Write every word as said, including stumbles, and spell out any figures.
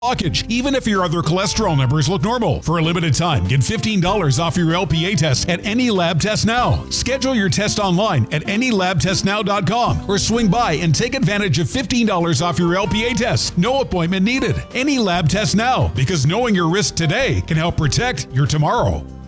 blockage, even if your other cholesterol numbers look normal. For a limited time, get fifteen dollars off your L P A test at Any Lab Test Now. Schedule your test online at any lab test now dot com or swing by and take advantage of fifteen dollars off your L P A test. No appointment needed. Any Lab Test Now, because knowing your risk today can help protect your tomorrow.